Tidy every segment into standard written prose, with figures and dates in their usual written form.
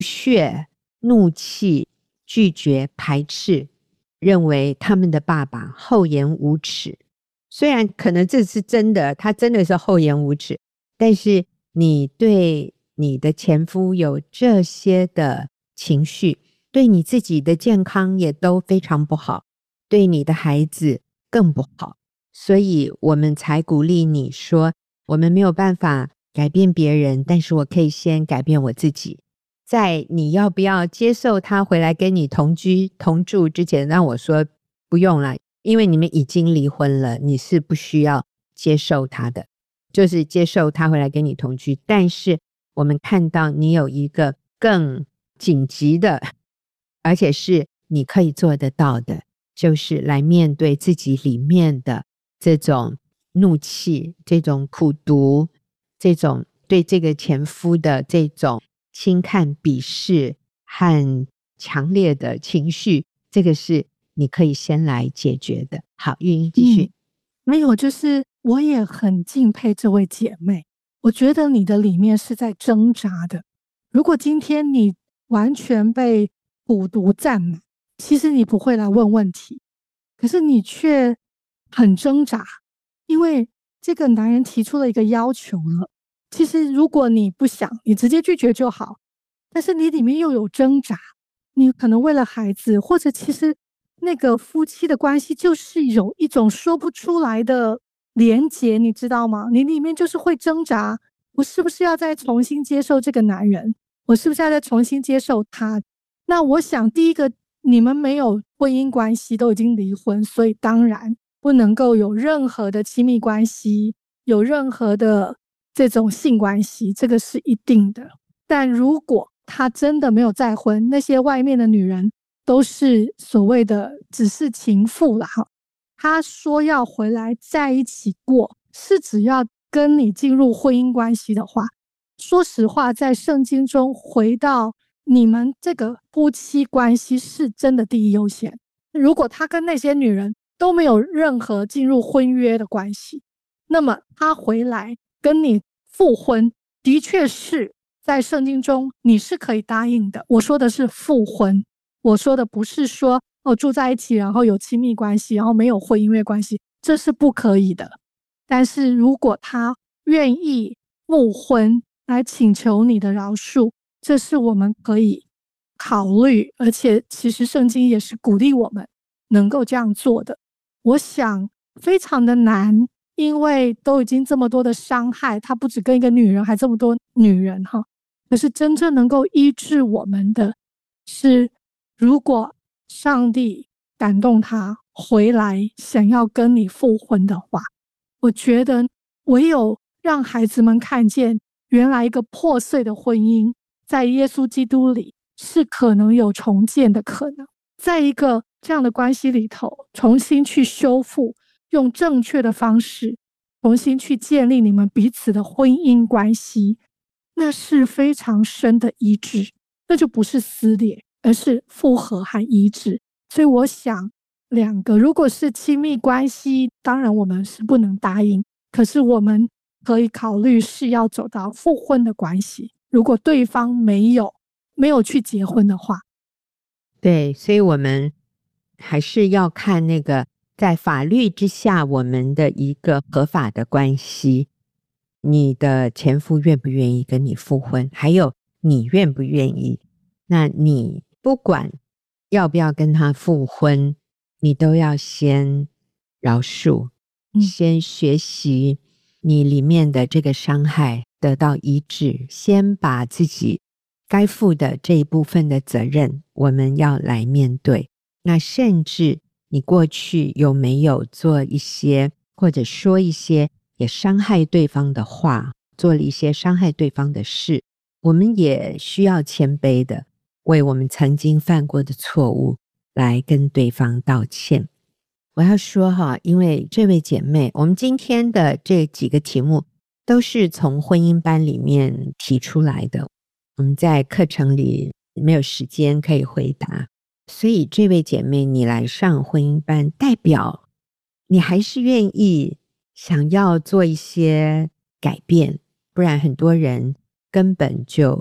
血、怒气、拒绝、排斥，认为他们的爸爸厚颜无耻。虽然可能这是真的，他真的是厚颜无耻，但是你对你的前夫有这些的情绪，对你自己的健康也都非常不好，对你的孩子更不好。所以我们才鼓励你说，我们没有办法改变别人，但是我可以先改变我自己。在你要不要接受他回来跟你同居同住之前，让我说不用了，因为你们已经离婚了，你是不需要接受他的，就是接受他回来跟你同居。但是我们看到你有一个更紧急的，而且是你可以做得到的，就是来面对自己里面的这种怒气，这种苦毒，这种对这个前夫的这种轻看、鄙视和强烈的情绪，这个是你可以先来解决的。好，玉英继续。 没有，就是我也很敬佩这位姐妹，我觉得你的里面是在挣扎的。如果今天你完全被苦毒占满，其实你不会来问问题，可是你却很挣扎，因为这个男人提出了一个要求了。其实如果你不想，你直接拒绝就好，但是你里面又有挣扎，你可能为了孩子，或者其实那个夫妻的关系就是有一种说不出来的连结，你知道吗？你里面就是会挣扎，我是不是要再重新接受这个男人？我是不是要再重新接受他？那我想第一个，你们没有婚姻关系，都已经离婚，所以当然不能够有任何的亲密关系，有任何的这种性关系，这个是一定的。但如果他真的没有再婚，那些外面的女人都是所谓的只是情妇啦哈。他说要回来在一起过，是只要跟你进入婚姻关系的话，说实话，在圣经中回到你们这个夫妻关系是真的第一优先。如果他跟那些女人都没有任何进入婚约的关系，那么他回来跟你复婚，的确是在圣经中你是可以答应的。我说的是复婚，我说的不是说住在一起然后有亲密关系然后没有婚姻约关系，这是不可以的。但是如果他愿意复婚来请求你的饶恕，这是我们可以考虑，而且其实圣经也是鼓励我们能够这样做的。我想非常的难，因为都已经这么多的伤害，他不只跟一个女人，还这么多女人哈。可是真正能够医治我们的是，如果上帝感动他回来想要跟你复婚的话，我觉得唯有让孩子们看见，原来一个破碎的婚姻在耶稣基督里是可能有重建的可能，在一个这样的关系里头重新去修复，用正确的方式重新去建立你们彼此的婚姻关系，那是非常深的医治，那就不是撕裂，而是复合和医治。所以我想两个如果是亲密关系，当然我们是不能答应，可是我们可以考虑是要走到复婚的关系，如果对方没有去结婚的话。 对，所以我们还是要看那个在法律之下我们的一个合法的关系，你的前夫愿不愿意跟你复婚，还有你愿不愿意。那你不管要不要跟他复婚，你都要先饶恕，先学习你里面的这个伤害得到医治，先把自己该负的这一部分的责任我们要来面对。那甚至你过去有没有做一些或者说一些也伤害对方的话，做了一些伤害对方的事，我们也需要谦卑的为我们曾经犯过的错误来跟对方道歉。我要说哈，因为这位姐妹，我们今天的这几个题目都是从婚姻班里面提出来的，我们在课程里没有时间可以回答，所以这位姐妹你来上婚姻班，代表你还是愿意想要做一些改变，不然很多人根本就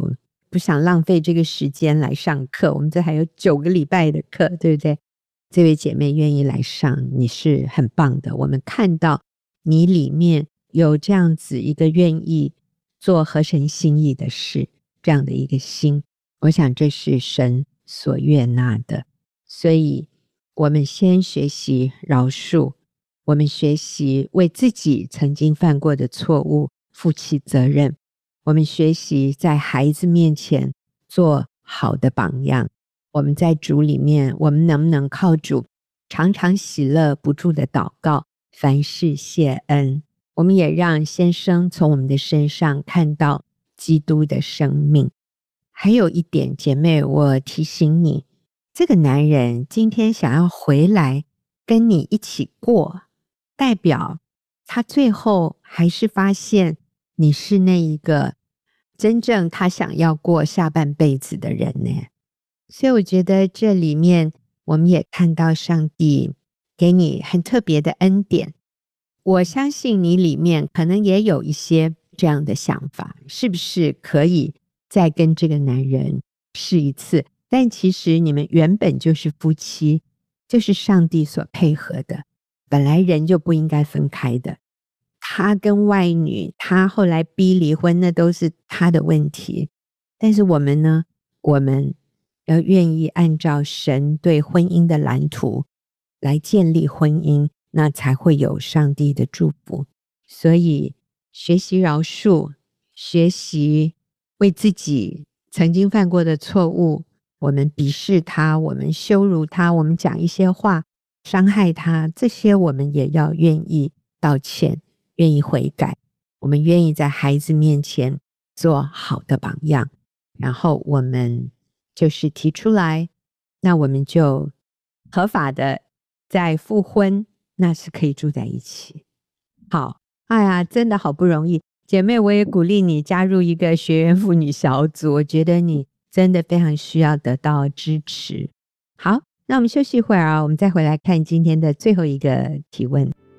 不想浪费这个时间来上课，我们这还有9个礼拜的课，对不对？这位姐妹愿意来上，你是很棒的。我们看到你里面有这样子一个愿意做合神心意的事，这样的一个心，我想这是神所悦纳的。所以我们先学习饶恕，我们学习为自己曾经犯过的错误负起责任，我们学习在孩子面前做好的榜样。我们在主里面，我们能不能靠主常常喜乐不住的祷告，凡事谢恩？我们也让先生从我们的身上看到基督的生命。还有一点，姐妹，我提醒你，这个男人今天想要回来跟你一起过，代表他最后还是发现你是那一个真正他想要过下半辈子的人呢。所以我觉得这里面我们也看到上帝给你很特别的恩典。我相信你里面可能也有一些这样的想法，是不是可以再跟这个男人试一次？但其实你们原本就是夫妻，就是上帝所配合的，本来人就不应该分开的。他跟外女，他后来逼离婚，那都是他的问题。但是我们呢？我们要愿意按照神对婚姻的蓝图来建立婚姻，那才会有上帝的祝福。所以学习饶恕，学习为自己曾经犯过的错误，我们鄙视他，我们羞辱他，我们讲一些话伤害他，这些我们也要愿意道歉，愿意悔改，我们愿意在孩子面前做好的榜样，然后我们就是提出来，那我们就合法的再复婚，那是可以住在一起。好，哎呀，真的好不容易。姐妹，我也鼓励你加入一个学员妇女小组，我觉得你真的非常需要得到支持。好，那我们休息一会儿啊，我们再回来看今天的最后一个提问。